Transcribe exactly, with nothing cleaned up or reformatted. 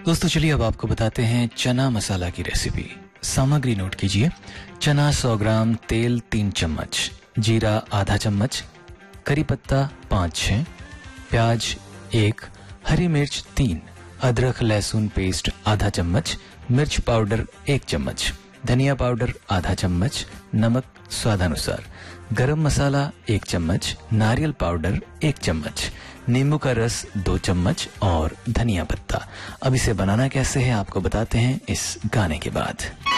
दोस्तों चलिए अब आपको बताते हैं चना मसाला की रेसिपी। सामग्री नोट कीजिए। चना सौ ग्राम, तेल तीन चम्मच, जीरा आधा चम्मच, करी पत्ता पाँच छः, प्याज एक, हरी मिर्च तीन, अदरक लहसुन पेस्ट आधा चम्मच, मिर्च पाउडर एक चम्मच, धनिया पाउडर आधा चम्मच, नमक स्वादानुसार, गरम मसाला एक चम्मच, नारियल पाउडर एक चम्मच, नींबू का रस दो चम्मच और धनिया पत्ता। अब इसे बनाना कैसे है आपको बताते हैं इस गाने के बाद।